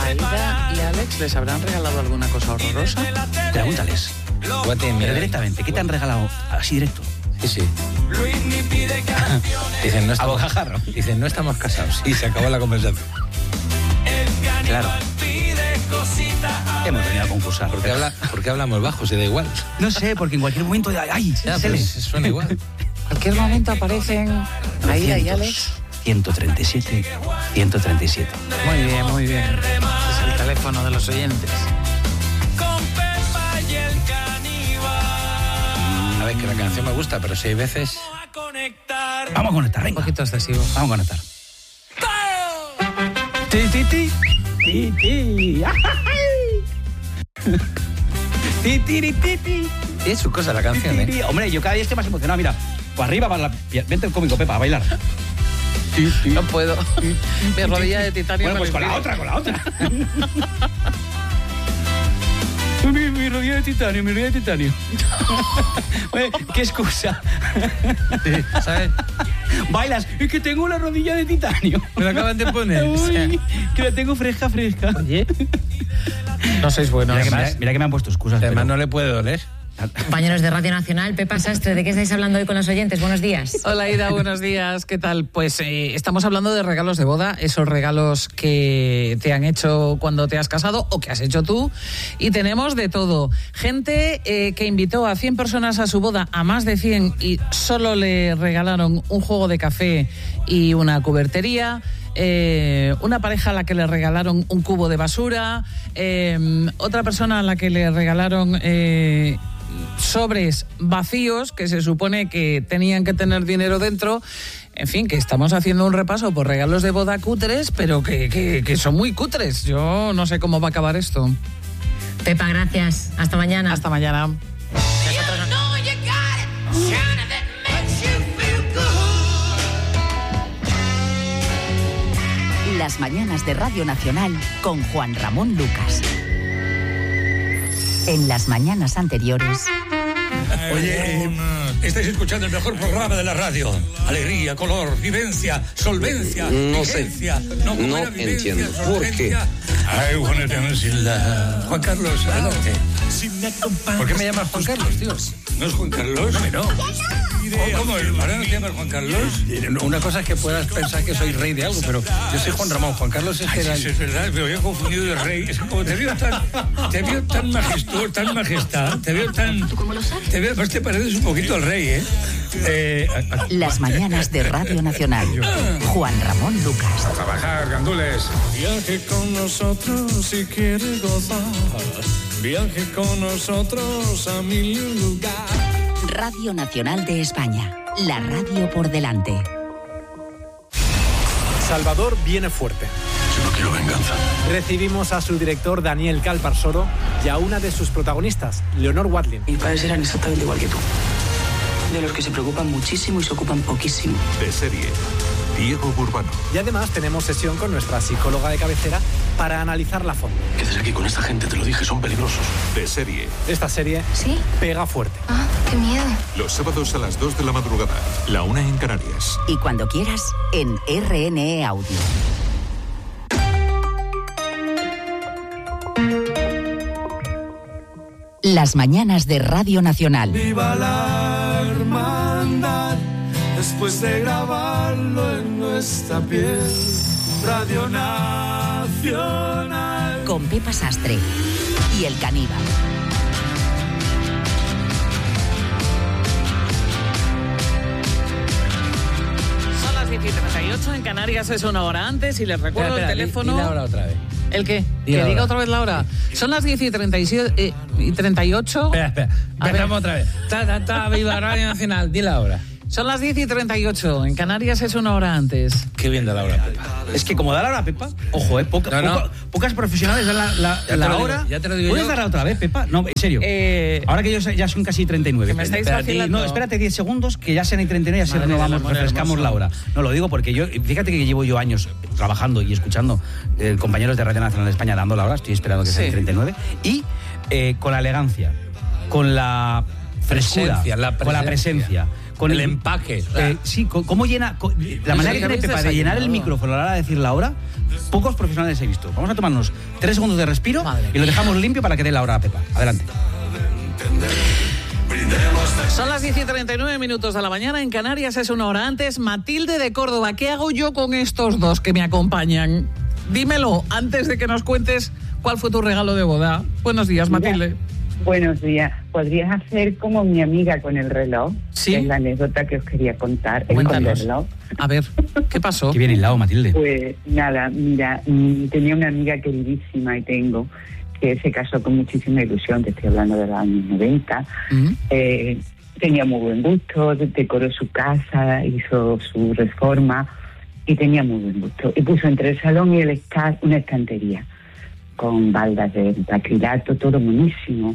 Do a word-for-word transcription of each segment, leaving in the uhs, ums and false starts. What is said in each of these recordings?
Aida y Alex les habrán regalado alguna cosa horrorosa. Pregúntales. Pero directamente, ¿qué te han regalado? Así directo. Sí, sí. Dicen, no estamos, Abogajarro. Dicen, no estamos casados. Y se acabó la conversación. Claro. Hemos venido a concursar. ¿Por qué, habla, ¿Por qué hablamos bajo? Se da igual. No sé, porque en cualquier momento... ¡Ay! Ya, tele. pues, suena igual. En cualquier momento aparecen Aida y Alex. ciento treinta y siete, ciento treinta y siete. Muy bien, muy bien. Este es el teléfono de los oyentes. A ver, que la canción me gusta, pero seis veces... Vamos a conectar, Un venga. poquito excesivo. Vamos a conectar. Ti, ti, ti. Ti, ti. Ti, ti, ti, ti, ti. Es su cosa la canción, Ti, ti, ¿eh? ti. Hombre, yo cada día estoy más emocionado. Mira, para arriba, para la... Vente el cómico, Pepa, a bailar. Ti, ti. No puedo. Mi rodilla de titanio. Bueno, me pues con la impide. otra, con la otra. Mi, mi rodilla de titanio, mi rodilla de titanio. Oye, ¿qué excusa? Sí, ¿sabes? Bailas, es que tengo la rodilla de titanio. Me lo acaban de poner. Uy, O sea, que la tengo fresca, fresca. Oye. No sois buenos. Mira que, además- mira, mira que me han puesto excusas. además pero- no le puede doler. Compañeros de Radio Nacional, Pepa Sastre, ¿de qué estáis hablando hoy con los oyentes? Buenos días. Hola Aida, buenos días, ¿qué tal? Pues eh, estamos hablando de regalos de boda, esos regalos que te han hecho cuando te has casado o que has hecho tú, y tenemos de todo. Gente eh, que invitó a cien personas a su boda, a más de cien, y solo le regalaron un juego de café y una cubertería. Eh, una pareja a la que le regalaron un cubo de basura, eh, otra persona a la que le regalaron eh, sobres vacíos que se supone que tenían que tener dinero dentro. En fin, que estamos haciendo un repaso por regalos de boda cutres, pero que, que, que son muy cutres. Yo no sé cómo va a acabar esto. Pepa, gracias. Hasta mañana. Hasta mañana. Las mañanas de Radio Nacional con Juan Ramón Lucas. En las mañanas anteriores... Oye, eh, estáis escuchando el mejor programa de la radio. Alegría, color, vivencia, solvencia, No sé. vigencia. No ¿cómo era? Vivencia, entiendo. ¿Por qué? solvencia. I wanna dance in love. Juan Carlos, adelante. ¿Por qué me llamas Juan Carlos, tío? ¿No es Juan Carlos? No. ¿Cómo? ¿Ahora no te llamas Juan Carlos? Una cosa es que puedas pensar que soy rey de algo, pero yo soy Juan Ramón. Juan Carlos es Ay, que sí, era... sí, es verdad, pero yo he confundido de rey. Es que como te veo tan, te veo tan majestuoso, tan majestad, te veo tan... ¿Cómo lo sabes? Te veo, pues te pareces un poquito al rey, ¿eh? eh a, a, Las mañanas de Radio Nacional. Juan Ramón Lucas. a trabajar, gandules. Viaje con nosotros si quiere gozar. Viaje con nosotros a mi lugar. Radio Nacional de España. La radio por delante. Salvador viene fuerte. Yo no quiero venganza. Recibimos a su director Daniel Calparsoro y a una de sus protagonistas, Leonor Watling. Mis padres eran exactamente igual que tú. De los que se preocupan muchísimo y se ocupan poquísimo. De serie, Diego Burbano. Y además tenemos sesión con nuestra psicóloga de cabecera para analizarla a fondo. ¿Qué haces aquí con esta gente? Te lo dije, son peligrosos. De serie. Esta serie ¿Sí? pega fuerte. Ah, qué miedo. Los sábados a las dos de la madrugada. La una en Canarias. Y cuando quieras, en R N E Audio. Las mañanas de Radio Nacional. Viva la hermandad. Después de grabarlo en nuestra piel. Radio Nacional. Con Pepa Sastre y El Caníbal. Son las diez y treinta y ocho, en Canarias es una hora antes y les recuerdo Espera, el espera, teléfono. di- di la hora otra vez. ¿El qué? Di que la diga hora. otra vez la hora. Son las diez y treinta y siete eh, y treinta y ocho. Espera, espera. A ver. Empezamos otra vez. Ta, ta, ta, viva Radio Nacional. Di la hora. Son las diez y treinta y ocho, en Canarias es una hora antes. Qué bien da la hora, Pepa. Es que como da la hora, Pepa, ojo, eh, poca- No, no. poca- pocas profesionales dan la, la, Ya te la lo digo, hora. ya te lo digo ¿Puedes yo. darla otra vez, Pepa? No, en serio. Eh, Ahora que yo ya son casi treinta y nueve. Que me estáis Espérate, vacilando. no, espérate diez segundos, que ya sean y treinta y nueve, ya se Madre renovamos, del amor refrescamos hermoso. la hora. No, lo digo porque yo, fíjate que llevo yo años trabajando y escuchando eh, compañeros de Radio Nacional de España dando la hora, estoy esperando que Sí. sean treinta y nueve, y eh, con la elegancia, con la frescura, Presencia, la con la presencia. presencia, con el empaque. Eh, sí, con- cómo llena... con- la manera que tiene Pepa de llenar el micrófono a la hora de decir la hora, pocos profesionales he visto. Vamos a tomarnos tres segundos de respiro y lo dejamos limpio para que dé la hora a Pepa. Adelante. Son las diez y treinta y nueve minutos de la mañana, en Canarias es una hora antes. Matilde de Córdoba, ¿qué hago yo con estos dos que me acompañan? Dímelo antes de que nos cuentes cuál fue tu regalo de boda. Buenos días, Matilde. Buenos días. ¿Podrías hacer como mi amiga con el reloj? Sí. Es la anécdota que os quería contar. Cuéntanos. Esconderlo. A ver, ¿qué pasó? Qué bien hilado, Matilde. Pues nada, mira, mm, tenía una amiga queridísima y tengo, que se casó con muchísima ilusión, te estoy hablando de los años noventa. ¿Mm? Eh, tenía muy buen gusto, decoró su casa, hizo su reforma y tenía muy buen gusto. Y puso entre el salón y el estar una estantería con baldas de tacrilato, todo buenísimo.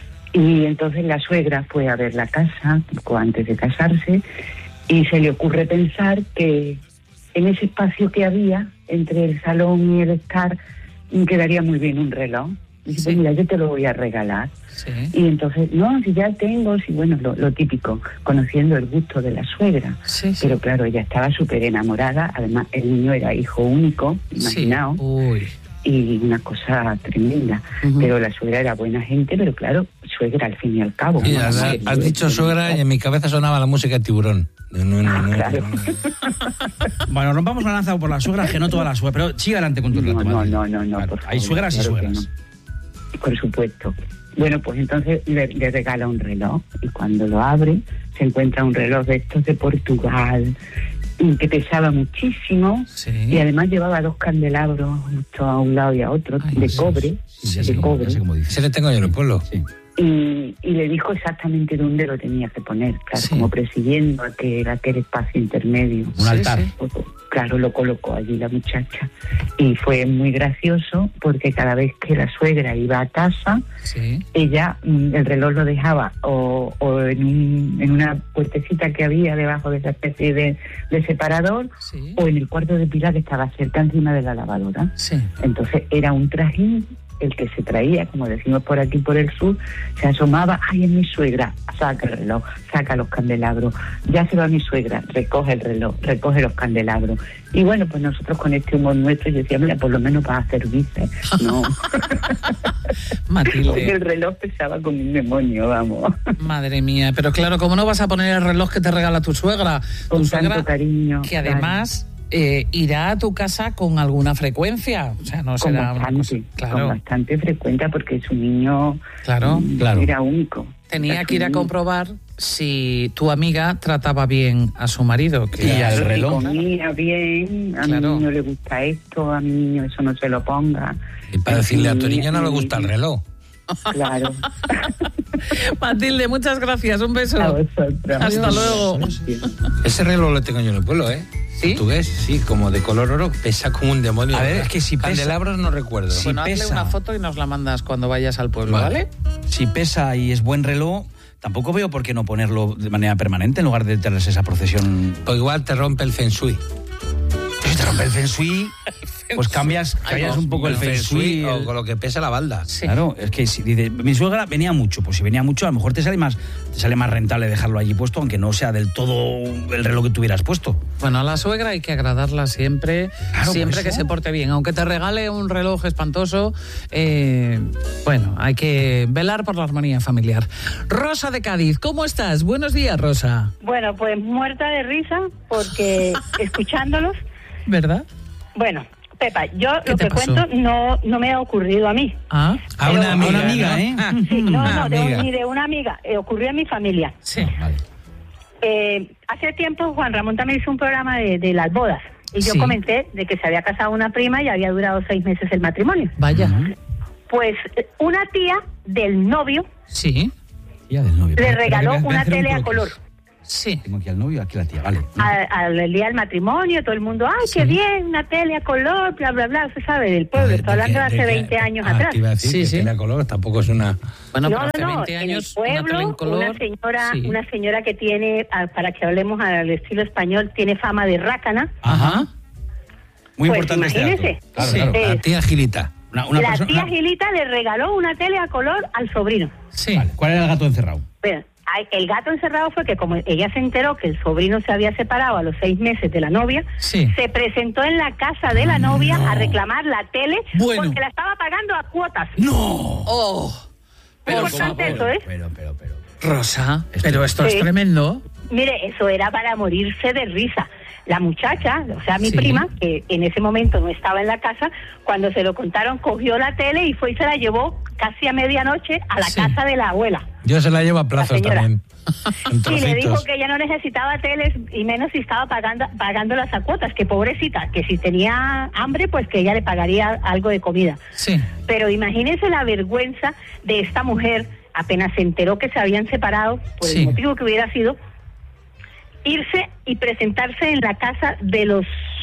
Y entonces la suegra fue a ver la casa poco antes de casarse y se le ocurre pensar que en ese espacio que había entre el salón y el estar quedaría muy bien un reloj. Y dice, pues mira, yo te lo voy a regalar. Sí. Y entonces, no, si ya tengo, si bueno, lo, lo típico, conociendo el gusto de la suegra. Sí, sí. Pero claro, ella estaba súper enamorada, además el niño era hijo único, imaginaos. Sí. Uy. Y una cosa tremenda. Ujú. Pero la suegra era buena gente, pero claro, suegra al fin y al cabo. Sí, ¿no? has, Madre has mía, dicho suegra y en mi cabeza sonaba la música de Tiburón. No, no, no, no, claro. no. Bueno, rompamos la lanza por la suegra, que no toda la suegra. Pero sigue adelante con tu No, relato, no, Matilde. no, no, no, Claro, por hay favor, suegras y claro que suegras. no. Por supuesto. Bueno, pues entonces le, le regala un reloj y cuando lo abre se encuentra un reloj de estos de Portugal y que pesaba muchísimo Sí. y además llevaba dos candelabros justo a un lado y a otro Ay, de sí, cobre, Sí, ya de sé cómo- cobre. ya sé cómo dice. Ese le tengo yo en el pueblo. Sí. Y, y le dijo exactamente dónde lo tenía que poner, claro, Sí. como presidiendo aquel, aquel espacio intermedio. Un Sí, altar. sí. Pues, claro, lo colocó allí la muchacha. Y fue muy gracioso porque cada vez que la suegra iba a casa, Sí. ella, mm, el reloj lo dejaba o, o en, un, en una puertecita que había debajo de esa especie de, de separador Sí. o en el cuarto de Pilar que estaba cerca encima de la lavadora. Sí. Entonces era un trajín el que se traía, como decimos por aquí por el sur, se asomaba, ay, es mi suegra, saca el reloj, saca los candelabros, ya se va mi suegra, recoge el reloj, recoge los candelabros. Y bueno, pues nosotros con este humor nuestro, yo decía, mira, por lo menos para servirse, no. Porque Matilde, el reloj pesaba como un demonio, vamos. madre mía. Pero claro, ¿cómo no vas a poner el reloj que te regala tu suegra? Con Tu suegra, tanto cariño. que además eh, irá a tu casa con alguna frecuencia. O sea, no con será una cosa... bastante, con Claro, bastante frecuencia porque su niño claro. mm, Claro. era único. Tenía Era que ir a su niño. comprobar si tu amiga trataba bien a su marido. Que Y era- al Si reloj. comía bien, a Claro. mi niño le gusta esto, a mi niño eso no se lo ponga. Y para decirle a tu Y- niño no le y- gusta el reloj. Claro. Matilde, muchas gracias. Un beso. A vosotros. Hasta luego. Ese reloj lo tengo yo en el pueblo, ¿eh? ¿Sí? Portugués, sí, como de color oro, pesa como un demonio. A ver, es que si pesa- Candelabros no recuerdo. Sí. Bueno, hazle pesa. una foto y nos la mandas cuando vayas al pueblo, ¿vale? Vale. Si pesa y es buen reloj, tampoco veo por qué no ponerlo de manera permanente en lugar de tenerse esa procesión. Pues igual te rompe el feng shui. Si te rompe el feng shui, pues cambias, cambias un poco el feng shui. o el- con lo que pesa la balda. Sí. Claro, es que si dice, mi suegra venía mucho, pues si venía mucho, a lo mejor te sale más, te sale más rentable dejarlo allí puesto, aunque no sea del todo el reloj que tuvieras puesto. Bueno, a la suegra hay que agradarla siempre, Claro, siempre por que eso. se porte bien. Aunque te regale un reloj espantoso, eh, bueno, hay que velar por la armonía familiar. Rosa de Cádiz, ¿cómo estás? Buenos días, Rosa. Bueno, pues muerta de risa porque escuchándolos, ¿Verdad? bueno, Pepa, yo ¿Qué lo te que pasó? cuento no, no me ha ocurrido a mí. Ah, A Pero- una amiga, A una amiga, ¿no? ¿eh? Ah, Sí, no, una no, de un- amiga. ni de una amiga, eh, ocurrió en mi familia. sí. Vale. Eh, hace tiempo Juan Ramón también hizo un programa de, de las bodas y yo Sí. comenté de que se había casado una prima y había durado seis meses el matrimonio. Vaya. Pues eh, una tía del novio Sí, Ya del novio. le Espera, regaló espera, voy una hacer un tele a croquis. color. sí. Tengo aquí al novio, aquí la tía, vale. A- Al día del matrimonio, todo el mundo, ay, qué bien, una tele a color, bla, bla, bla, se sabe, del pueblo. Estoy hablando de hace veinte años ah, atrás. Te iba a decir Sí, que sí. tele a color tampoco es una... Bueno, no, pero hace no, no, veinte en años, el una tele pueblo, en color. una señora, sí. una señora que tiene, ah, para que hablemos al estilo español, tiene fama de rácana. Ajá. Muy Pues importante este imagínese. dato. Claro, Sí. claro. Eh, La tía Gilita. Una, una la persona- tía una- Gilita le regaló una tele a color al sobrino. Sí. Vale, ¿cuál era el gato encerrado? Espera, Ay, el gato encerrado fue que como ella se enteró que el sobrino se había separado a los seis meses de la novia, sí. se presentó en la casa de la novia no. a reclamar la tele bueno. porque la estaba pagando a cuotas. ¡No! ¡Oh! Pero, importante eso, ¿eh? Pero, pero, pero. Rosa, pero esto sí. es tremendo. Mire, eso era para morirse de risa. La muchacha, o sea, mi sí. prima, que en ese momento no estaba en la casa, cuando se lo contaron, cogió la tele y fue y se la llevó casi a medianoche a la sí. casa de la abuela. Yo se la llevo a plazos también. Y le dijo que ella no necesitaba teles y menos si estaba pagando pagando las cuotas, que pobrecita, que si tenía hambre, pues que ella le pagaría algo de comida. Sí. Pero imagínense la vergüenza de esta mujer, apenas se enteró que se habían separado, por sí. el motivo que hubiera sido, irse y presentarse en la casa de los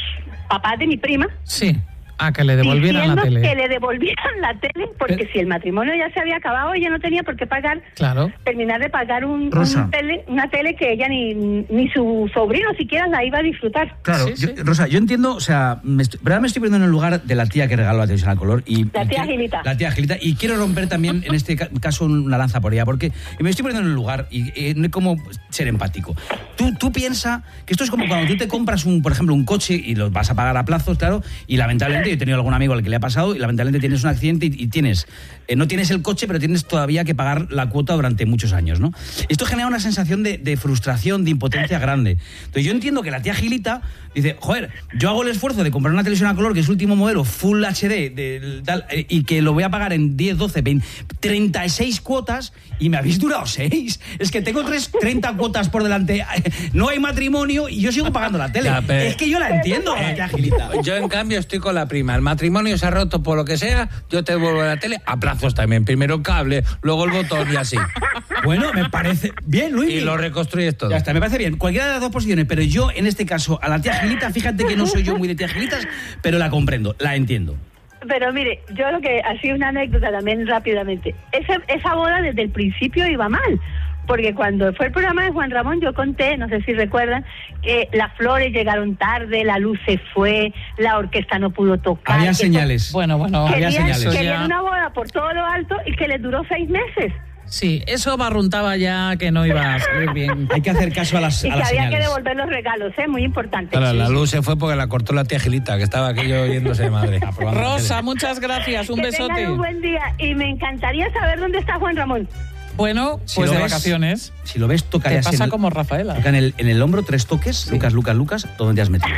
papás de mi prima. Sí. Ah, que le devolvieran la tele. Que le devolvieran la tele, porque Pero, si el matrimonio ya se había acabado, ella no tenía por qué pagar, claro. terminar de pagar un, Rosa. un tele, una tele que ella ni, ni su sobrino siquiera la iba a disfrutar. Claro, sí, yo, sí. Rosa, yo entiendo, o sea, me estoy, verdad me estoy poniendo en el lugar de la tía que regaló la televisión a color. Y, la tía y, Gilita. La tía Gilita, y quiero romper también, en este caso, una lanza por ella, porque me estoy poniendo en el lugar y eh, no hay como ser empático. Tú, tú piensas que esto es como cuando tú te compras, un, por ejemplo, un coche y lo vas a pagar a plazos, claro, y lamentablemente yo he tenido algún amigo al que le ha pasado y lamentablemente tienes un accidente y, y tienes, eh, no tienes el coche, pero tienes todavía que pagar la cuota durante muchos años, ¿no? Esto genera una sensación de, de frustración, de impotencia grande. Entonces yo entiendo que la tía Gilita dice, joder, yo hago el esfuerzo de comprar una televisión a color que es último modelo, Full H D, de, tal, eh, y que lo voy a pagar en diez, doce, veinte, treinta y seis cuotas y me habéis durado seis. Es que tengo tres, treinta cuotas por delante, no hay matrimonio y yo sigo pagando la tele. Ya, pero... Es que yo la entiendo, la tía Gilita. Yo en cambio estoy con la prima. El matrimonio se ha roto por lo que sea, yo te devuelvo la tele a plazos también. Primero cable, luego el botón y así. Bueno, me parece bien, Luis. Y lo reconstruyes todo. Ya está, me parece bien. Cualquiera de las dos posiciones, pero yo en este caso, a la tía Gilita, fíjate que no soy yo muy de tía Gilitas, pero la comprendo, la entiendo. Pero mire, yo lo que, así una anécdota también rápidamente, esa, esa boda desde el principio iba mal. Porque cuando fue el programa de Juan Ramón, yo conté, no sé si recuerdan, que las flores llegaron tarde, la luz se fue, la orquesta no pudo tocar. Había señales. Bueno, bueno, querían, había señales. Querían ya... una boda por todo lo alto y que les duró seis meses. Sí, eso barruntaba ya que no iba a salir bien. Hay que hacer caso a las, y a las que había señales. que devolver los regalos, ¿eh? Muy importante. Claro, sí. la luz se fue porque la cortó la tía Gilita, que estaba aquello yéndose de madre. Rosa, muchas gracias, un que besote. tengan un buen día y me encantaría saber dónde está Juan Ramón. Bueno, Si pues lo de ves, vacaciones. Si lo ves, toca Te ya pasa en el, como Rafaela. toca en el, en el hombro tres toques, Sí. Lucas, Lucas, Lucas, ¿dónde te has metido?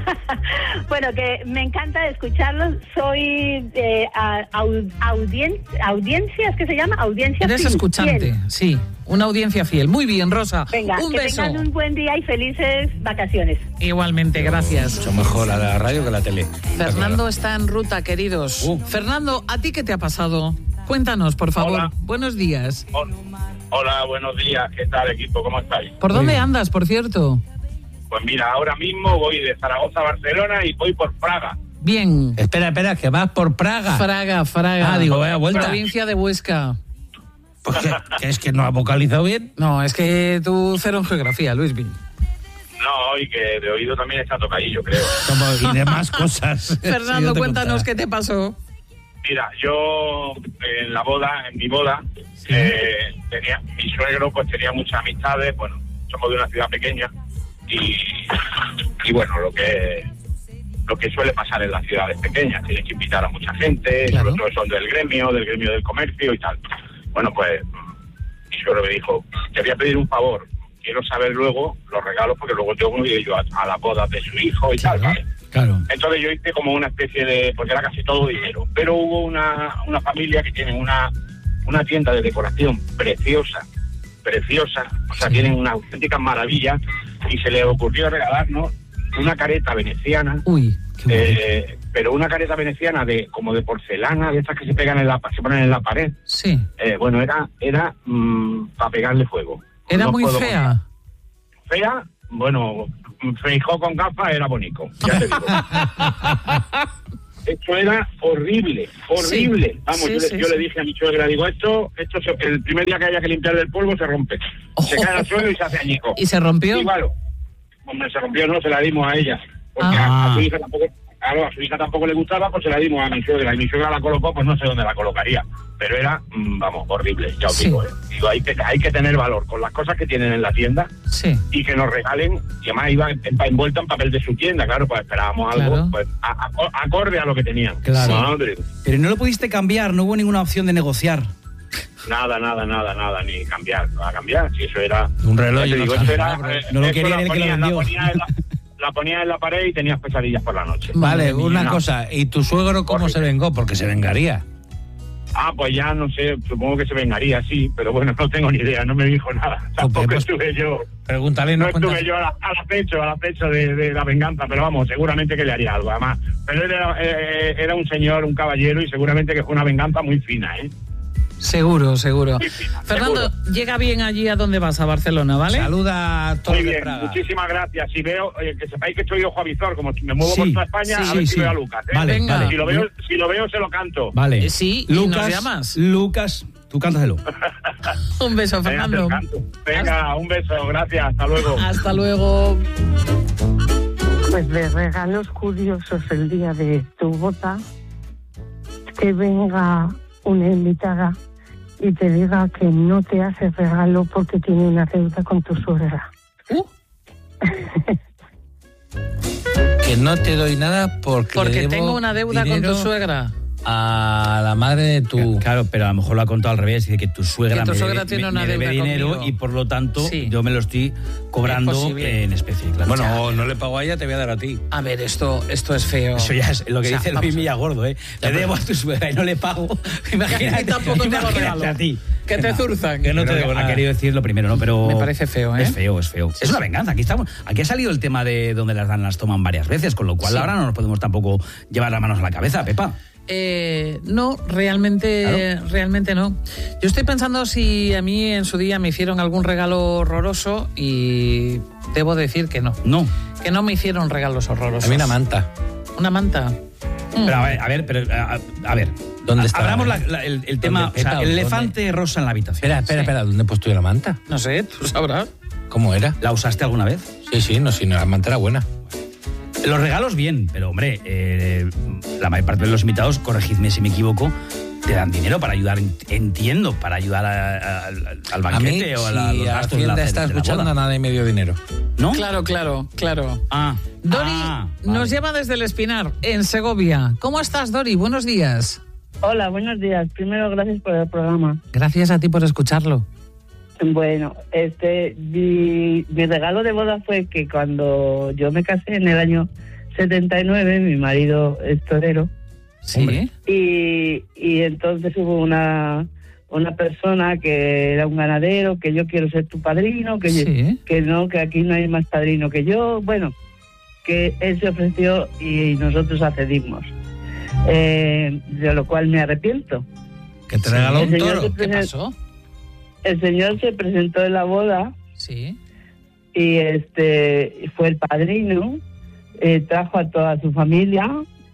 Bueno, que me encanta escucharlos. Soy de a, aud, audien, audiencias, ¿qué se llama? Audiencia Eres fiel. escuchante, sí. Una audiencia fiel. Muy bien, Rosa. Venga, un que beso. tengan un buen día y felices vacaciones. Igualmente, gracias. Mucho mejor la, la radio que la tele. Fernando está en ruta, queridos. Uh. Fernando, ¿a ti qué te ha pasado? Cuéntanos, por favor. Hola. Buenos días. Hola, buenos días. ¿Qué tal, equipo? ¿Cómo estáis? ¿Por dónde andas, por cierto? Pues mira, ahora mismo voy de Zaragoza a Barcelona y voy por Praga. Bien. Espera, espera, que vas por Praga. Fraga, Fraga. Ah, digo, vaya vuelta. Provincia de Huesca. Pues que, que es que no ha vocalizado bien. No, es que tú cero en geografía, Luismi. No, y que de oído también está tocadillo, creo. Como, y demás cosas. Fernando, Sí, yo te cuéntanos contaba. qué te pasó. Mira, yo en la boda, en mi boda, eh, tenía mi suegro pues tenía muchas amistades. Bueno, somos de una ciudad pequeña y, y bueno, lo que lo que suele pasar en las ciudades pequeñas, tienes que invitar a mucha gente, Claro. sobre todo son del gremio, del gremio del comercio y tal. Bueno, pues mi suegro me dijo, te voy a pedir un favor, quiero saber luego los regalos porque luego tengo que ir yo a, a la boda de su hijo y tal, ¿vale? Claro. Entonces yo hice como una especie de, porque era casi todo dinero, pero hubo una, una familia que tiene una, una tienda de decoración preciosa, preciosa, o sea, Sí. tienen una auténtica maravilla y se le ocurrió regalarnos una careta veneciana, Uy, qué bonito. eh, pero una careta veneciana de como de porcelana, de estas que se pegan en la, se ponen en la pared. Sí. Eh, bueno, era, era mmm, para pegarle fuego. Era No muy puedo fea. contar. Fea, bueno, Feijó con gafas era bonito, ya te digo. Esto era horrible, horrible. Sí, Vamos, sí, yo, le, sí, yo sí. le dije a mi suegra, digo, esto, esto se- el primer día que haya que limpiar del polvo se rompe. Se cae al suelo y se hace añico. ¿Y se rompió? Igual, hombre, se rompió, no se la dimos a ella. Porque Ah. a, a su hija tampoco, claro, a su hija tampoco le gustaba, pues se la dimos a mi suegra. Y mi suegra la colocó, pues no sé dónde la colocaría. Pero era, mmm, vamos, horrible, ya os Sí. digo. ¿eh? Digo, hay que, hay que tener valor con las cosas que tienen en la tienda Sí. y que nos regalen. Y además iba en- envuelta en papel de su tienda, claro, pues esperábamos algo Claro. pues, a- a- acorde a lo que tenían. Claro. Madre. Pero no lo pudiste cambiar, no hubo ninguna opción de negociar. Nada, nada, nada, nada, ni cambiar, no a cambiar. Si eso era. Un reloj Ya te y digo, unos eso era, candelabros. eh, No lo eso quería la ni el que lo ponía- la vendió. ponía en la- La ponías en la pared y tenías pesadillas por la noche. Vale, una No. cosa, ¿y tu suegro cómo se vengó? Porque se vengaría. Ah, pues ya no sé, supongo que se vengaría, sí, pero bueno, no tengo ni idea, no me dijo nada. Tampoco pues, estuve yo, Pregúntale, no no cuentas. estuve yo al, al acecho, al acecho de, de la venganza, pero vamos, seguramente que le haría algo, además. Pero él era, eh, era un señor, un caballero, y seguramente que fue una venganza muy fina, ¿eh? Seguro, seguro. Muy fina, Fernando, seguro. llega bien allí a donde vas, a Barcelona, ¿vale? Saluda a Muy todos de bien, Praga. muchísimas gracias. Si veo, oye, que sepáis que estoy ojo avizor, como me muevo Sí, por toda España, sí, a ver sí, si sí. veo a Lucas. ¿eh? Vale, Venga. vale. Si lo veo, si lo veo, se lo canto. Vale. Eh, sí, y nos llamas. Lucas, tú cántaselo. Un beso, Venga, Fernando. te canto. Venga, un beso, gracias, hasta luego. Hasta luego. Pues de regalos curiosos el día de tu boda, que venga una invitada y te diga que no te hace regalo porque tiene una deuda con tu suegra. Uh, Que no te doy nada porque, le porque debo tengo una deuda con tu dinero suegra. a la madre de tu... Claro, pero a lo mejor lo ha contado al revés, dice que tu suegra, Que tu me, suegra debe, tiene me- una me debe deuda dinero conmigo. y por lo tanto Sí. yo me lo estoy cobrando Es posible. en especie. Claro. Bueno, o no le pago a ella, te voy a dar a ti. A ver, esto, esto es feo. Eso ya es lo que O sea, dice vamos Luis a- Millagordo, ¿eh? Le debo a tu suegra y no le pago. Imagínate, Y tampoco te lo imagínate regalo. a ti. Que te zurzan. Que no te Pero debo ha nada. querido decir lo primero, ¿no? Pero Me parece feo, ¿eh? Es feo, es feo. Es una venganza. Aquí estamos. Aquí ha salido el tema de donde las dan las toman varias veces, con lo cual Sí. ahora no nos podemos tampoco llevar las manos a la cabeza, Pepa. Eh, no, realmente, realmente no. Yo estoy pensando si a mí en su día me hicieron algún regalo horroroso y debo decir que no. No. Que no me hicieron regalos horrorosos. A mí una manta. Una manta. Mm. Pero a ver, a ver, pero, a, a ver. ¿Dónde está? Abramos la- la- el, el tema, ¿Dónde, o sea, Pepa, el dónde? elefante rosa en la habitación. Espera, espera, Sí. espera, ¿dónde he puesto yo la manta? No sé, tú sabrás. ¿Cómo era? ¿La usaste alguna vez? Sí, sí, no, sí, no, la manta era buena. Los regalos bien, pero hombre, eh, la mayor parte de los invitados, corregidme si me equivoco, te dan dinero para ayudar, entiendo, para ayudar a- a- al- al A mí, banquete o a la- si los gastos de la, Hacienda está de la escuchando, boda. nada y medio dinero. ¿No? Claro, claro, claro. Ah. Dori Ah, nos vale. llama desde el Espinar, en Segovia. ¿Cómo estás, Dori? Buenos días. Hola, buenos días. Primero, gracias por el programa. Gracias a ti por escucharlo. Bueno, este, mi, mi regalo de boda fue que cuando yo me casé en el año setenta y nueve, mi marido es torero, Sí. y, y entonces hubo una una persona que era un ganadero, que yo quiero ser tu padrino, que, yo- Sí. que no, que aquí no hay más padrino que yo. Bueno, que él se ofreció y nosotros accedimos. Eh, de lo cual me arrepiento. Que te regaló El un señor toro. se ¿Qué presen- pasó? El señor se presentó en la boda Sí. y este fue el padrino, eh, trajo a toda su familia.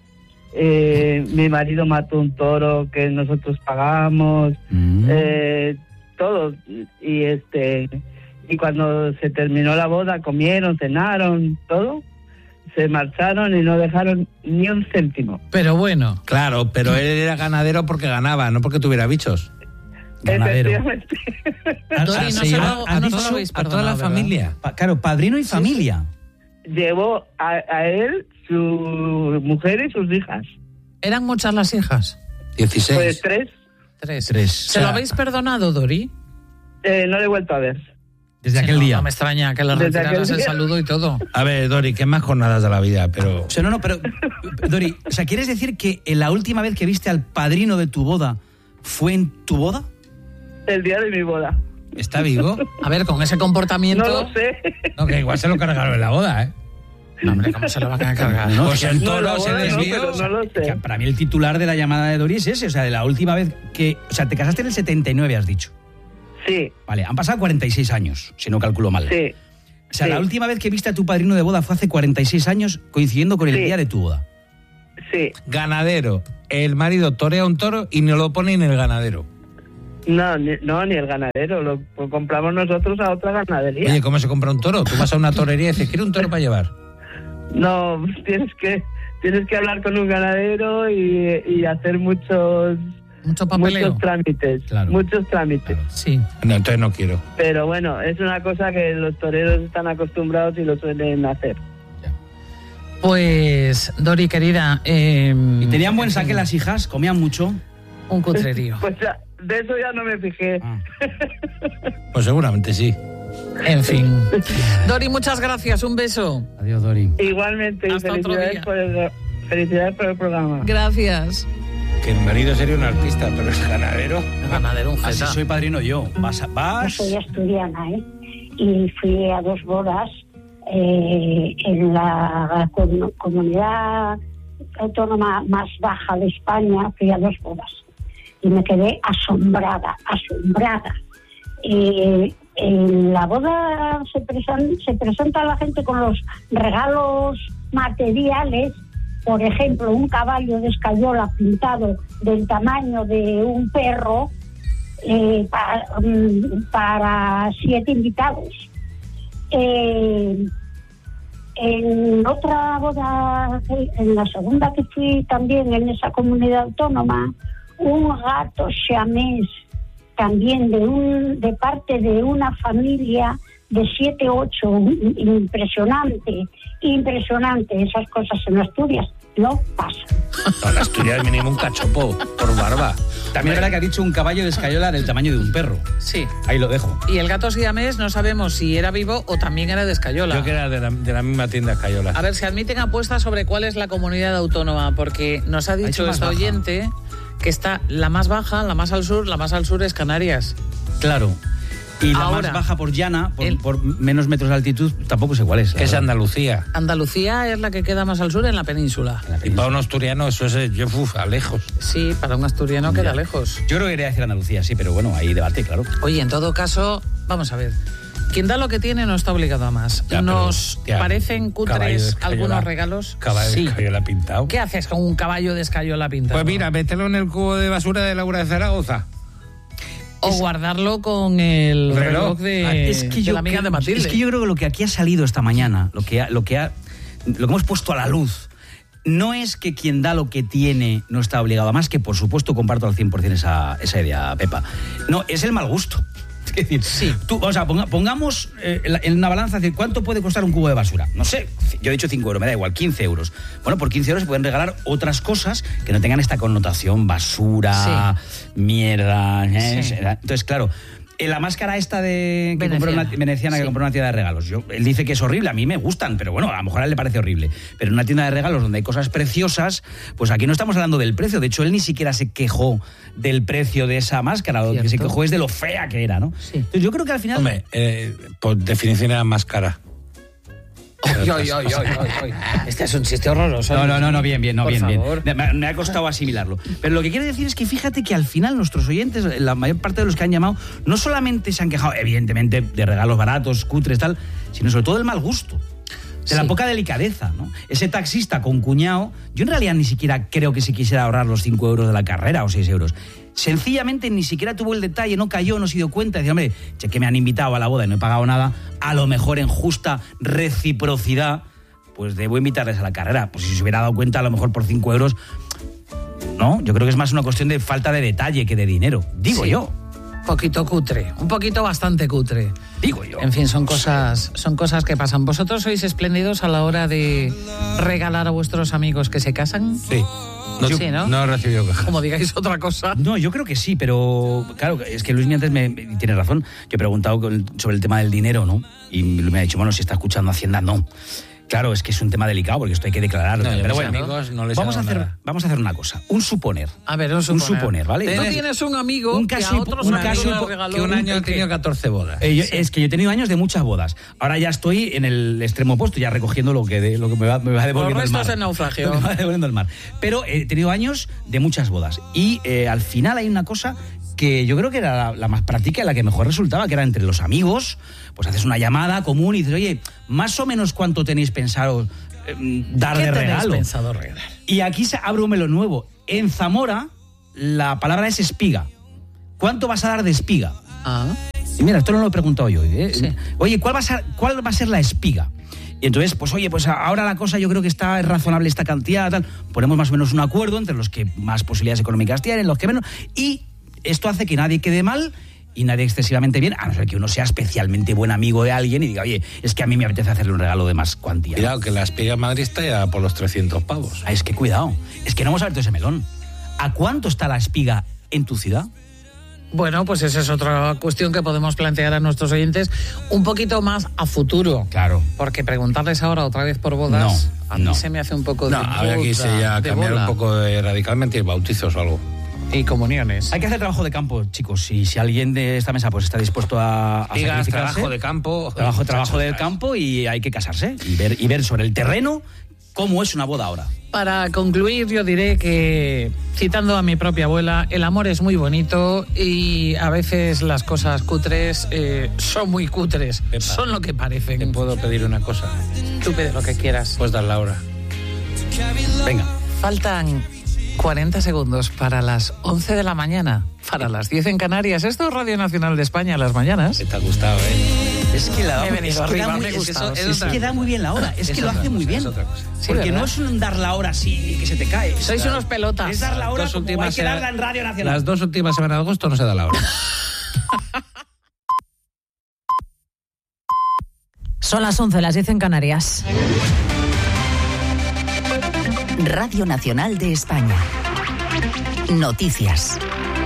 Eh, mi marido mató un toro que nosotros pagamos, Mm. eh, todo. Y este y cuando se terminó la boda comieron, cenaron, todo. Se marcharon y no dejaron ni un céntimo. Pero bueno. Claro, pero él era ganadero porque ganaba, no porque tuviera bichos. Ganadero. Efectivamente. Dori, no se se lleva lo- a, no todo- se lo habéis a toda la perdonado, ¿verdad? familia. Pa- claro, padrino y familia. Llevó a, a él, su mujer y sus hijas. ¿Eran muchas las hijas? dieciséis. Pues tres. Tres. Tres. ¿Se lo habéis perdonado, Dori? Eh, no le he vuelto a ver. Desde Sí, aquel no, día. No me extraña que le Desde retiraras aquel el día. saludo y todo. A ver, Dori, ¿qué más jornadas de la vida? Pero O sea, no, no, pero, Dori, o sea, ¿quieres decir que la última vez que viste al padrino de tu boda fue en tu boda? El día de mi boda. ¿está vivo? A ver, con ese comportamiento... No lo sé. No, que igual se lo cargaron en la boda, ¿eh? No, hombre, ¿cómo se lo van a cargar? No, Pues el No, toro la se boda no, desvió. pero no lo Que sé. para mí el titular de la llamada de Dori es ese, o sea, de la última vez que... O sea, te casaste en el setenta y nueve, has dicho. Sí, Vale, han pasado cuarenta y seis años, si no calculo mal. sí. O sea, sí. la última vez que viste a tu padrino de boda fue hace cuarenta y seis años, coincidiendo con el Sí. día de tu boda. Sí. Ganadero. El marido torea un toro y no lo pone en el ganadero. No, ni, no, ni el ganadero. Lo, lo compramos nosotros a otra ganadería. Oye, ¿cómo se compra un toro? Tú vas a una torería y dices, quiero un toro para llevar. No, tienes que tienes que hablar con un ganadero y, y hacer muchos... Mucho papeleo. Muchos trámites, claro. muchos trámites. Claro. Sí. No, entonces no quiero. Pero bueno, es una cosa que los toreros están acostumbrados y lo suelen hacer. Pues, Dori, querida... Eh, ¿Y tenían buen saque las hijas? ¿Comían mucho? Un cutrerío. Pues ya, de eso ya no me fijé. Ah. Pues seguramente sí. En fin. Dori, muchas gracias. Un beso. Adiós, Dori. Igualmente, y Hasta otro felicidades día. por, el, felicidades por el programa. Gracias. Que el marido sería un artista, pero es ganadero. Ganadero, un Así jeta. soy padrino yo. Vas, a- Yo vas... soy asturiana, ¿eh? Y fui a dos bodas eh, en la com- comunidad autónoma más baja de España. Fui a dos bodas y me quedé asombrada, asombrada. Eh, en la boda se, presan- se presenta la gente con los regalos materiales. Por ejemplo, un caballo de escayola pintado del tamaño de un perro eh, para, para siete invitados. Eh, en otra boda, en la segunda que fui también en esa comunidad autónoma, un gato siamés también de, un, de parte de una familia de siete, ocho, impresionante, impresionante. Esas cosas en Asturias no pasan. No, en Asturias mínimo un cachopo por barba. También es verdad que ha dicho un caballo de escayola del tamaño de un perro. Sí. Ahí lo dejo. Y el gato siamés no sabemos si era vivo o también era de escayola. Yo que era de la, de la misma tienda Escayola. A ver, se admiten apuestas sobre cuál es la comunidad autónoma, porque nos ha dicho dicho más esta baja. oyente que está la más baja, la más al sur, la más al sur es Canarias. Claro. Y la Ahora, más baja por llana, por, el- por menos metros de altitud, tampoco sé cuál es. la Es verdad. Andalucía. Andalucía es la que queda más al sur en la península. Y para un asturiano eso es yo, uf, a lejos. Sí, para un asturiano queda lejos. Yo creo que quería decir Andalucía, sí, pero bueno, ahí debate, claro. Oye, en todo caso, vamos a ver. Quien da lo que tiene no está obligado a más. Ya, pero, Nos tía, parecen caballo de cutres escayola. algunos regalos. Caballo Sí. de Escayola pintado. ¿Qué haces con un caballo de escayola pintado? Pues mira, mételo en el cubo de basura de Laura de Zaragoza. O guardarlo con el reloj, Reloj. de, Ah, es que de yo la amiga creo- de Matilde. Es que yo creo que lo que aquí ha salido esta mañana, lo que ha, lo que ha, lo que hemos puesto a la luz, no es que quien da lo que tiene no está obligado a más, que por supuesto comparto al cien por ciento esa, esa idea, Pepa. No, es el mal gusto. Es decir, Sí. tú, o sea, ponga- pongamos eh, en la- en una balanza, decir, ¿cuánto puede costar un cubo de basura? No sé, yo he dicho cinco euros, me da igual, quince euros. Bueno, por quince euros se pueden regalar otras cosas que no tengan esta connotación basura, mierda. ¿eh? Sí. Entonces, claro, en la máscara esta de que compró Veneciana. una, veneciana Sí. que compró una tienda de regalos. Yo, él dice que es horrible, a mí me gustan, pero bueno, a lo mejor a él le parece horrible. Pero en una tienda de regalos donde hay cosas preciosas, pues aquí no estamos hablando del precio. De hecho, él ni siquiera se quejó del precio de esa máscara. Lo que se Cierto. quejó es de lo fea que era, ¿no? Sí. Entonces, yo creo que al final... Hombre, eh, por definición era más cara. Ay, ay, ay, ay, ay, ay. Este es un chiste horroroso. No, no, no, no, bien, bien, no, Por bien, favor. bien. Me, me ha costado asimilarlo. Pero lo que quiere decir es que fíjate que al final nuestros oyentes, la mayor parte de los que han llamado, no solamente se han quejado, evidentemente, de regalos baratos, cutres, tal, sino sobre todo del mal gusto. De la Sí. poca delicadeza, ¿no? Ese taxista con cuñado, yo en realidad ni siquiera creo que se quisiera ahorrar los cinco euros de la carrera o seis euros. Sencillamente ni siquiera tuvo el detalle, no cayó, no se dio cuenta. Decía, hombre, che, que me han invitado a la boda y no he pagado nada, a lo mejor en justa reciprocidad, pues debo invitarles a la carrera. Pues si se hubiera dado cuenta, a lo mejor por cinco euros, no, yo creo que es más una cuestión de falta de detalle que de dinero. Digo Sí. yo. Poquito cutre, un poquito bastante cutre. Digo yo. En fin, son cosas, son cosas que pasan. ¿Vosotros sois espléndidos a la hora de regalar a vuestros amigos que se casan? Sí. No, Sí, ¿no? No he recibido quejas. Como digáis otra cosa. No, yo creo que sí, pero claro, es que Luis antes me, me- tiene razón. Yo he preguntado con- sobre el tema del dinero, ¿no? Y me ha dicho, bueno, si está escuchando Hacienda, no. Claro, es que es un tema delicado porque esto hay que declararlo. No, yo a pero mis bueno, amigos no les vamos a hago hacer, nada. vamos a hacer una cosa, un suponer. A ver, un suponer. Un suponer, ¿vale? Tú Entonces, tienes un amigo un que caso a hipo- otros un amigos caso le hipo- regaló Que un año un he tenido catorce bodas. Eh, yo- Es que yo he tenido años de muchas bodas. Ahora ya estoy en el extremo opuesto, ya recogiendo lo que, de- lo que me, va, me va devolviendo el mar. restos del naufragio. Lo que me va devolviendo el mar. Pero he tenido años de muchas bodas. Y eh, al final hay una cosa que yo creo que era la, la más práctica y la que mejor resultaba, que era entre los amigos, pues haces una llamada común y dices, oye, más o menos cuánto tenéis pensado eh, dar ¿Qué de tenéis regalo. pensado regalar? Y aquí se abre un melón nuevo. En Zamora, la palabra es espiga. ¿Cuánto vas a dar de espiga? Ah, Y mira, esto no lo he preguntado yo hoy. ¿eh? Sí. Oye, ¿cuál va, a ser, ¿cuál va a ser la espiga? Y entonces, pues oye, pues ahora la cosa yo creo que está es razonable esta cantidad, tal. Ponemos más o menos un acuerdo entre los que más posibilidades económicas tienen, los que menos, y esto hace que nadie quede mal y nadie excesivamente bien, a no ser que uno sea especialmente buen amigo de alguien y diga, oye, es que a mí me apetece hacerle un regalo de más cuantía. Cuidado, que la espiga en Madrid está ya por los trescientos pavos. Ah, es que cuidado, es que no hemos abierto ese melón. ¿A cuánto está la espiga en tu ciudad? Bueno, pues esa es otra cuestión que podemos plantear a nuestros oyentes un poquito más a futuro. Claro. Porque preguntarles ahora otra vez por bodas, no, a mí no. se me hace un poco no, de... No, habría que irse ya a cambiar bola. un poco de, radicalmente bautizos o algo. Y comuniones. Hay que hacer trabajo de campo, chicos. Y si alguien de esta mesa pues está dispuesto a, a Digas, sacrificarse, trabajo de campo. Trabajo, trabajo del campo y hay que casarse y ver, y ver sobre el terreno cómo es una boda ahora. Para concluir, yo diré que, citando a mi propia abuela, el amor es muy bonito y a veces las cosas cutres eh, son muy cutres. Pepa, son lo que parecen. ¿Te puedo pedir una cosa? Tú pide lo que quieras. Pues dar la hora. Venga. Faltan cuarenta segundos para las once de la mañana, para las diez en Canarias. Esto es Radio Nacional de España, las mañanas. Te ha gustado, ¿eh? Es que la Me he venido es que arriba, da muy, me he gustado. es, Es es otra que da cosa. muy bien la hora, es, Es que lo otra hace muy cosa, bien. es otra cosa. Sí, Porque ¿verdad? no es un dar la hora así y que se te cae. Sois Dar- unos pelotas. Es dar la hora Dos como últimas hay que sema- darla en Radio Nacional. Las dos últimas semanas de agosto no se da la hora. Son las once, las diez en Canarias. Radio Nacional de España. Noticias.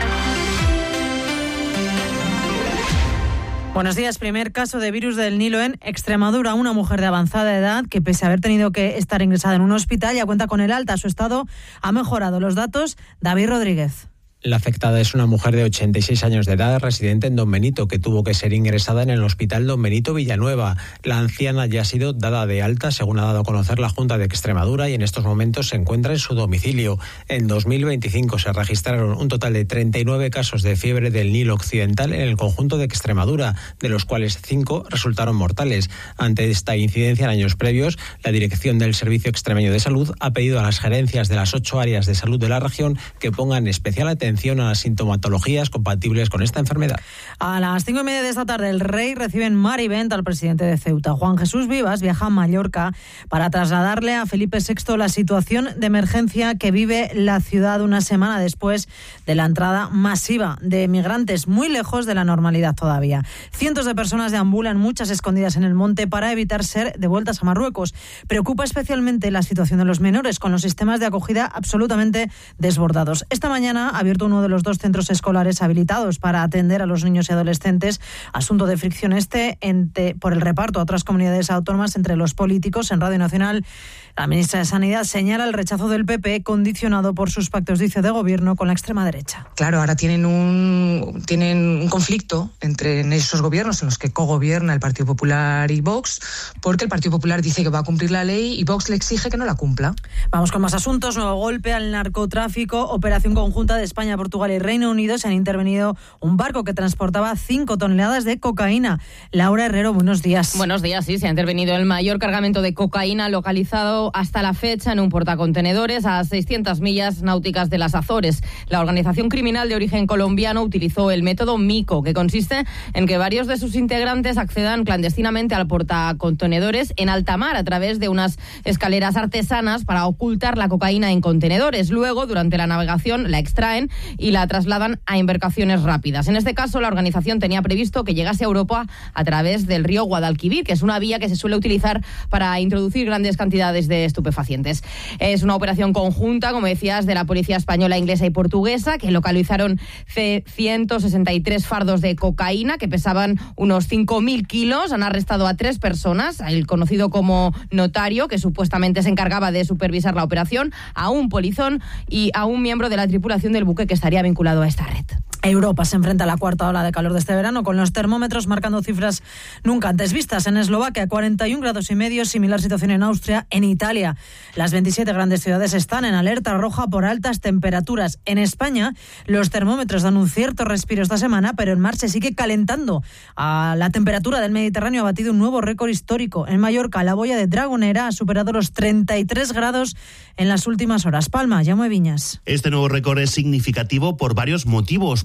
Buenos días. Primer caso de virus del Nilo en Extremadura. Una mujer de avanzada edad que, pese a haber tenido que estar ingresada en un hospital, ya cuenta con el alta. Su estado ha mejorado. Los datos, David Rodríguez. La afectada es una mujer de ochenta y seis años de edad, residente en Don Benito, que tuvo que ser ingresada en el Hospital Don Benito Villanueva. La anciana ya ha sido dada de alta, según ha dado a conocer la Junta de Extremadura, y en estos momentos se encuentra en su domicilio. En dos mil veinticinco se registraron un total de treinta y nueve casos de fiebre del Nilo Occidental en el conjunto de Extremadura, de los cuales cinco resultaron mortales. Ante esta incidencia en años previos, la Dirección del Servicio Extremeño de Salud ha pedido a las gerencias de las ocho áreas de salud de la región que pongan especial atención a las sintomatologías compatibles con esta enfermedad. A las cinco y media de esta tarde, el Rey recibe en Mar y Vent al presidente de Ceuta. Juan Jesús Vivas viaja a Mallorca para trasladarle a Felipe sexto la situación de emergencia que vive la ciudad una semana después de la entrada masiva de migrantes, muy lejos de la normalidad todavía. Cientos de personas deambulan, muchas escondidas en el monte, para evitar ser devueltas a Marruecos. Preocupa especialmente la situación de los menores, con los sistemas de acogida absolutamente desbordados. Esta mañana ha abierto uno de los dos centros escolares habilitados para atender a los niños y adolescentes. Asunto de fricción este entre, por el reparto a otras comunidades autónomas entre los políticos. En Radio Nacional, la ministra de Sanidad señala el rechazo del P P condicionado por sus pactos, dice, de gobierno con la extrema derecha. Claro, ahora tienen un, tienen un conflicto entre en esos gobiernos en los que cogobierna el Partido Popular y Vox, porque el Partido Popular dice que va a cumplir la ley y Vox le exige que no la cumpla. Vamos con más asuntos. Nuevo golpe al narcotráfico. Operación conjunta de España, Portugal y Reino Unido. Se han intervenido un barco que transportaba cinco toneladas de cocaína. Laura Herrero, buenos días. Buenos días, sí. Se ha intervenido el mayor cargamento de cocaína localizado hasta la fecha en un portacontenedores a seiscientas millas náuticas de las Azores. La organización criminal de origen colombiano utilizó el método MICO, que consiste en que varios de sus integrantes accedan clandestinamente al portacontenedores en alta mar a través de unas escaleras artesanas para ocultar la cocaína en contenedores. Luego, durante la navegación, la extraen y la trasladan a embarcaciones rápidas. En este caso, la organización tenía previsto que llegase a Europa a través del río Guadalquivir, que es una vía que se suele utilizar para introducir grandes cantidades de estupefacientes. Es una operación conjunta, como decías, de la policía española, inglesa y portuguesa, que localizaron ciento sesenta y tres fardos de cocaína que pesaban unos cinco mil kilos. Han arrestado a tres personas, el conocido como notario, que supuestamente se encargaba de supervisar la operación, a un polizón y a un miembro de la tripulación del buque que estaría vinculado a esta red. Europa se enfrenta a la cuarta ola de calor de este verano, con los termómetros marcando cifras nunca antes vistas. En Eslovaquia, cuarenta y un grados y medio, similar situación en Austria. En Italia, las veintisiete grandes ciudades están en alerta roja por altas temperaturas. En España, los termómetros dan un cierto respiro esta semana, pero en mar se sigue calentando. A la temperatura del Mediterráneo ha batido un nuevo récord histórico. En Mallorca, la boya de Dragonera ha superado los treinta y tres grados en las últimas horas. Palma, Jaume Viñas. Este nuevo récord es significativo por varios motivos.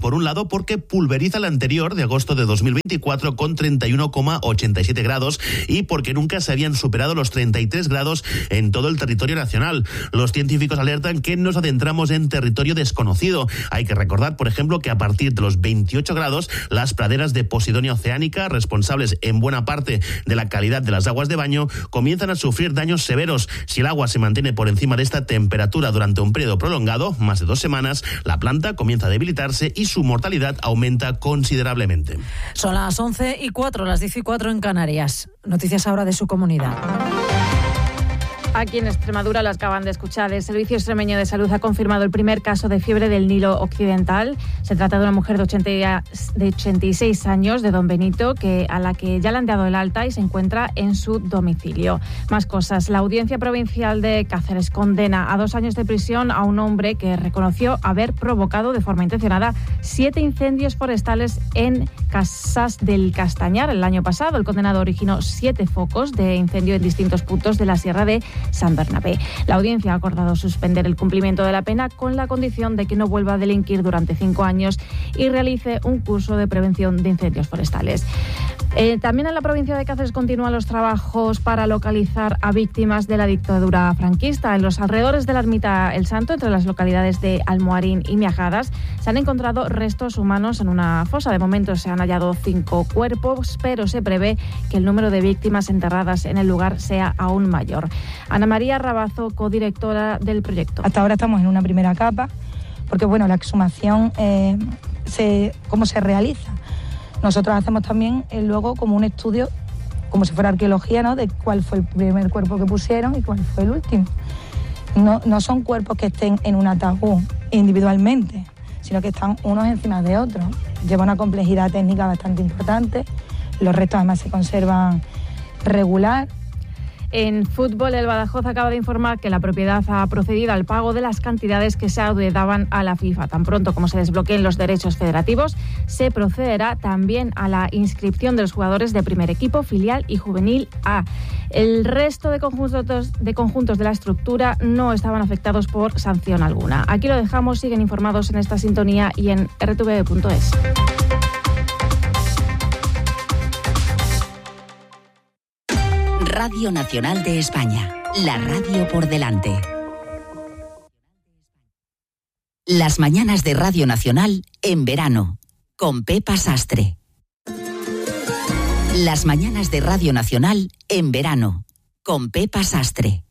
por un lado porque pulveriza la anterior de agosto de dos mil veinticuatro con treinta y uno coma ochenta y siete grados y porque nunca se habían superado los treinta y tres grados en todo el territorio nacional. Los científicos alertan que nos adentramos en territorio desconocido. Hay que recordar, por ejemplo, que a partir de los veintiocho grados, las praderas de Posidonia oceánica, responsables en buena parte de la calidad de las aguas de baño, comienzan a sufrir daños severos. Si el agua se mantiene por encima de esta temperatura durante un periodo prolongado, más de dos semanas, la planta comienza a debilitarse y su mortalidad aumenta considerablemente. Son las once y cuatro, las diez y cuatro en Canarias. Noticias ahora de su comunidad. Aquí en Extremadura lo acaban de escuchar. El Servicio Extremeño de Salud ha confirmado el primer caso de fiebre del Nilo Occidental. Se trata de una mujer de, ochenta, de ochenta y seis años, de Don Benito, que, a la que ya le han dado el alta y se encuentra en su domicilio. Más cosas. La Audiencia Provincial de Cáceres condena a dos años de prisión a un hombre que reconoció haber provocado de forma intencionada siete incendios forestales en Casas del Castañar el año pasado. El condenado originó siete focos de incendio en distintos puntos de la Sierra de San Bernabé. La audiencia ha acordado suspender el cumplimiento de la pena con la condición de que no vuelva a delinquir durante cinco años y realice un curso de prevención de incendios forestales. Eh, también en la provincia de Cáceres continúan los trabajos para localizar a víctimas de la dictadura franquista. En los alrededores de la Ermita El Santo, entre las localidades de Almoharín y Miajadas, se han encontrado restos humanos en una fosa. De momento se han hallado cinco cuerpos, pero se prevé que el número de víctimas enterradas en el lugar sea aún mayor. Ana María Rabazo, codirectora del proyecto. Hasta ahora estamos en una primera capa, porque bueno, la exhumación, eh, se, ¿cómo se realiza? Nosotros hacemos también eh, luego como un estudio, como si fuera arqueología, ¿no?, de cuál fue el primer cuerpo que pusieron y cuál fue el último. No, no son cuerpos que estén en un ataúd individualmente, sino que están unos encima de otros. Lleva una complejidad técnica bastante importante, los restos además se conservan regular. En fútbol, el Badajoz acaba de informar que la propiedad ha procedido al pago de las cantidades que se adeudaban a la FIFA. Tan pronto como se desbloqueen los derechos federativos, se procederá también a la inscripción de los jugadores de primer equipo, filial y juvenil A. El resto de conjuntos de, conjuntos de la estructura no estaban afectados por sanción alguna. Aquí lo dejamos, siguen informados en esta sintonía y en erre te ve punto es. Radio Nacional de España, la radio por delante. Las mañanas de Radio Nacional en verano, con Pepa Sastre. Las mañanas de Radio Nacional en verano, con Pepa Sastre.